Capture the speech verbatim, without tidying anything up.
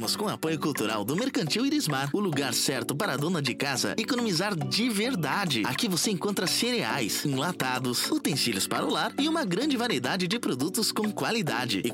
Contamos com o apoio cultural do Mercantil Irismar, o lugar certo para a dona de casa economizar de verdade. Aqui você encontra cereais, enlatados, utensílios para o lar e uma grande variedade de produtos com qualidade. E